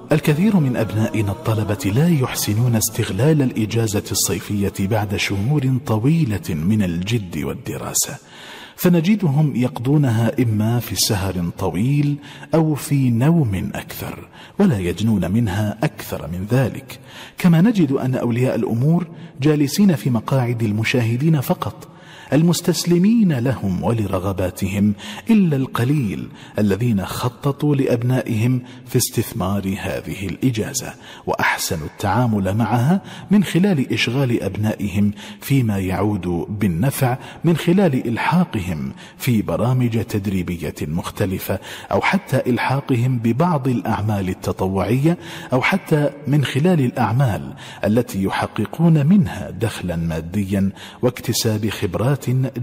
الكثير من أبنائنا الطلبة لا يحسنون استغلال الإجازة الصيفية بعد شهور طويلة من الجد والدراسة، فنجدهم يقضونها إما في سهر طويل أو في نوم أكثر، ولا يجنون منها أكثر من ذلك. كما نجد أن أولياء الأمور جالسين في مقاعد المشاهدين فقط، المستسلمين لهم ولرغباتهم، إلا القليل الذين خططوا لأبنائهم في استثمار هذه الإجازة، وأحسنوا التعامل معها من خلال إشغال أبنائهم فيما يعود بالنفع، من خلال إلحاقهم في برامج تدريبية مختلفة، أو حتى إلحاقهم ببعض الأعمال التطوعية، أو حتى من خلال الأعمال التي يحققون منها دخلا ماديا واكتساب خبرات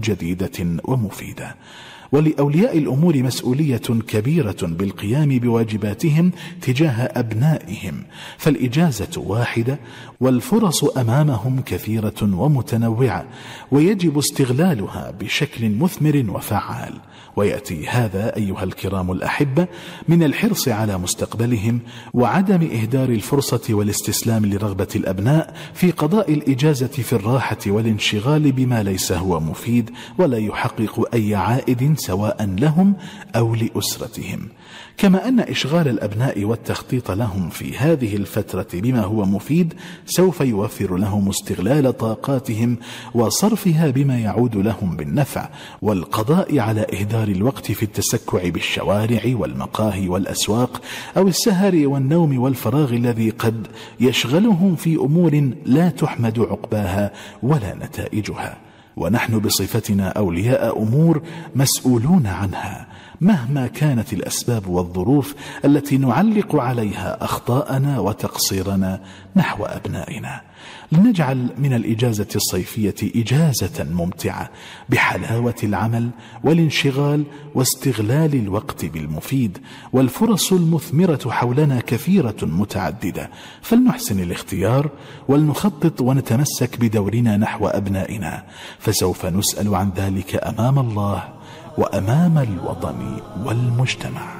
جديدة ومفيدة. ولأولياء الأمور مسؤولية كبيرة بالقيام بواجباتهم تجاه أبنائهم، فالإجازة واحدة والفرص أمامهم كثيرة ومتنوعة، ويجب استغلالها بشكل مثمر وفعال. ويأتي هذا أيها الكرام الأحبة من الحرص على مستقبلهم، وعدم إهدار الفرصة والاستسلام لرغبة الأبناء في قضاء الإجازة في الراحة والانشغال بما ليس هو مفيد ولا يحقق أي عائد سواء لهم أو لأسرتهم. كما أن إشغال الأبناء والتخطيط لهم في هذه الفترة بما هو مفيد سوف يوفر لهم استغلال طاقاتهم وصرفها بما يعود لهم بالنفع، والقضاء على إهدار الوقت في التسكع بالشوارع والمقاهي والأسواق، أو السهر والنوم والفراغ الذي قد يشغلهم في أمور لا تحمد عقباها ولا نتائجها. ونحن بصفتنا أولياء أمور مسؤولون عنها، مهما كانت الأسباب والظروف التي نعلق عليها أخطاءنا وتقصيرنا نحو أبنائنا. لنجعل من الإجازة الصيفية إجازة ممتعة بحلاوة العمل والانشغال واستغلال الوقت بالمفيد، والفرص المثمرة حولنا كثيرة متعددة، فلنحسن الاختيار ولنخطط ونتمسك بدورنا نحو أبنائنا، فسوف نسأل عن ذلك أمام الله وأمام الوطن والمجتمع.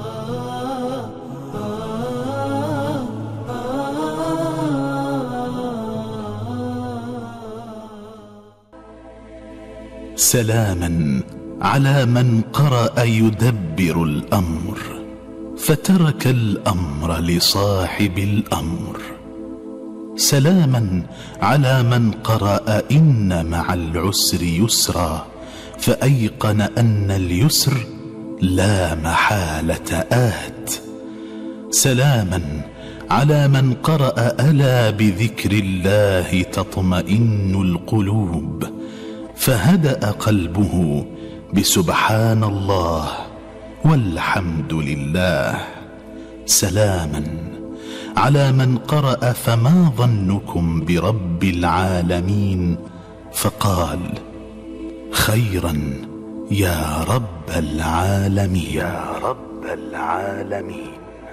سلاما على من قرأ يدبر الأمر فترك الأمر لصاحب الأمر. سلاما على من قرأ إن مع العسر يسرا فأيقن أن اليسر لا محالة آت. سلاما على من قرأ ألا بذكر الله تطمئن القلوب فهدأ قلبه بسبحان الله والحمد لله. سلاما على من قرأ فما ظنكم برب العالمين فقال خيرا يا رب العالمين. يا رب العالمين.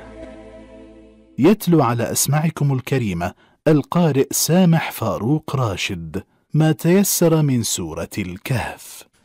يتلو على أسماعكم الكريمة القارئ سامح فاروق راشد ما تيسر من سورة الكهف.